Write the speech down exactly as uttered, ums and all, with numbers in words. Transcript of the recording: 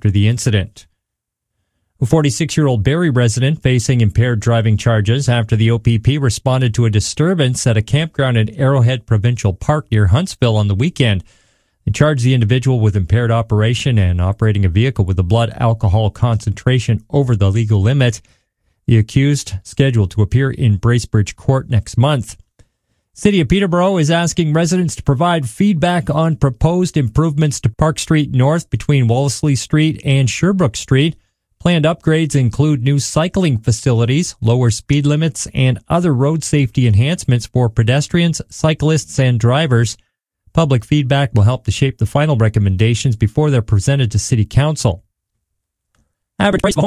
after the incident. A forty-six-year-old Barrie resident facing impaired driving charges after the O P P responded to a disturbance at a campground at Arrowhead Provincial Park near Huntsville on the weekend. They charged the individual with impaired operation and operating a vehicle with a blood alcohol concentration over the legal limit. The accused scheduled to appear in Bracebridge Court next month. City of Peterborough is asking residents to provide feedback on proposed improvements to Park Street North between Wolseley Street and Sherbrooke Street. Planned upgrades include new cycling facilities, lower speed limits, and other road safety enhancements for pedestrians, cyclists, and drivers. Public feedback will help to shape the final recommendations before they're presented to City Council. Average price of a home